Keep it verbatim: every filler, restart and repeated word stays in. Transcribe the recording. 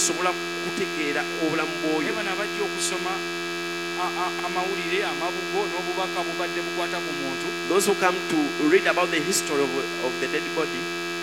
okusobola kutegeera obulamu bw'oyo. bano abajja okusoma amawulire amabugo n'obubaka bubadde bukwata ku muntu. Those who come to read about the history of, of the dead body,